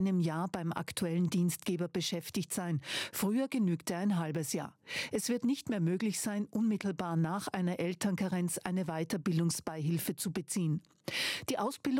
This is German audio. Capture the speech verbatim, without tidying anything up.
einem Jahr beim aktuellen Dienstgeber beschäftigt sein. Früher genügte ein halbes Jahr. Es wird nicht mehr möglich sein, unmittelbar nach einer Elternkarenz eine Weiterbildungsbeihilfe zu beziehen. Die Ausbildung